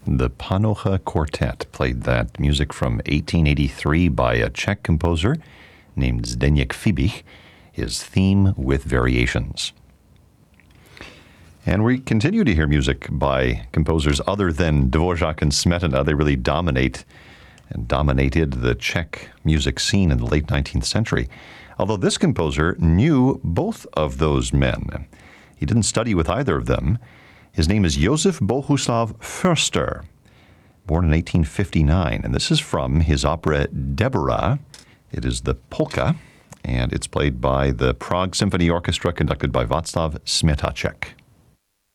The Panocha Quartet played that music from 1883 by a Czech composer named Zdeněk Fibich, his theme with variations. And we continue to hear music by composers other than Dvorak and Smetana. They really dominated the Czech music scene in the late 19th century. Although this composer knew both of those men. He didn't study with either of them. His name is Josef Bohuslav Förster, born in 1859, and this is from his opera Deborah. It is the polka, and it's played by the Prague Symphony Orchestra, conducted by Václav Smetacek.